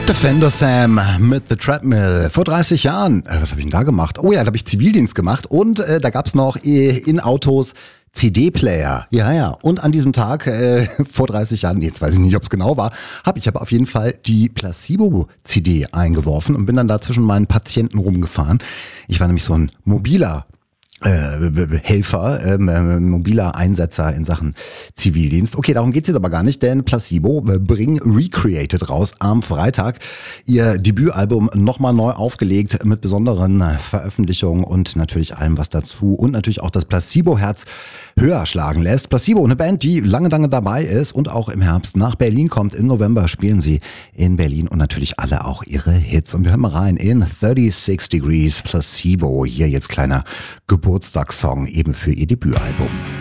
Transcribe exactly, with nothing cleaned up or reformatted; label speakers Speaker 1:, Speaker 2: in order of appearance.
Speaker 1: Defender Sam mit The Treadmill. Vor dreißig Jahren, äh, was habe ich denn da gemacht? Oh ja, da habe ich Zivildienst gemacht und äh, da gab's noch äh, in Autos C D-Player. Ja, ja. Und an diesem Tag, äh, vor dreißig Jahren, jetzt weiß ich nicht, ob es genau war, habe ich aber auf jeden Fall die Placebo-C D eingeworfen und bin dann da zwischen meinen Patienten rumgefahren. Ich war nämlich so ein mobiler Äh, Helfer, ähm, äh, mobiler Einsetzer in Sachen Zivildienst. Okay, darum geht's jetzt aber gar nicht, denn Placebo äh, bringen Recreated raus am Freitag. Ihr Debütalbum nochmal neu aufgelegt mit besonderen Veröffentlichungen und natürlich allem, was dazu und natürlich auch das Placebo-Herz höher schlagen lässt. Placebo, eine Band, die lange, lange dabei ist und auch im Herbst nach Berlin kommt. Im November spielen sie in Berlin und natürlich alle auch ihre Hits. Und wir hören mal rein in thirty-six Degrees Placebo. Hier jetzt kleiner Geburtstagssong eben für ihr Debütalbum.